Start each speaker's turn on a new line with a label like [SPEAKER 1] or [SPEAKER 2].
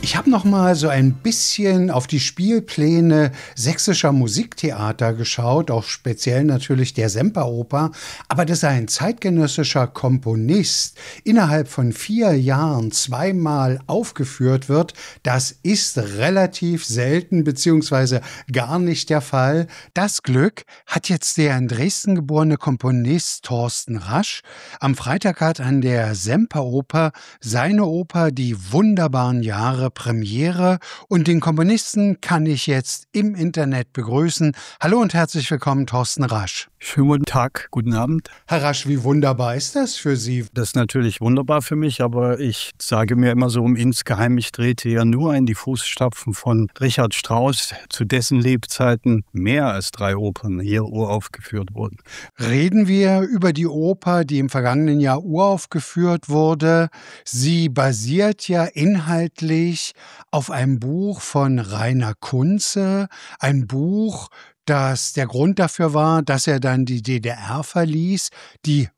[SPEAKER 1] Ich habe noch mal so ein bisschen auf die Spielpläne sächsischer Musiktheater geschaut, auch speziell natürlich der Semperoper. Aber dass ein zeitgenössischer Komponist innerhalb von 4 Jahren zweimal aufgeführt wird, das ist relativ selten beziehungsweise gar nicht der Fall. Das Glück hat jetzt der in Dresden geborene Komponist Thorsten Rasch. Am Freitag hat an der Semperoper seine Oper Die wunderbaren Jahre Premiere und den Komponisten kann ich jetzt im Internet begrüßen. Hallo und herzlich willkommen, Thorsten Rasch.
[SPEAKER 2] Schönen guten Tag, guten Abend.
[SPEAKER 1] Herr Rasch, wie wunderbar ist das für Sie?
[SPEAKER 2] Das ist natürlich wunderbar für mich, aber ich sage mir immer so insgeheim, ich trete ja nur in die Fußstapfen von Richard Strauss, zu dessen Lebzeiten mehr als 3 Opern hier uraufgeführt wurden.
[SPEAKER 1] Reden wir über die Oper, die im vergangenen Jahr uraufgeführt wurde. Sie basiert ja inhaltlich auf einem Buch von Rainer Kunze, ein Buch, das der Grund dafür war, dass er dann die DDR verließ. Die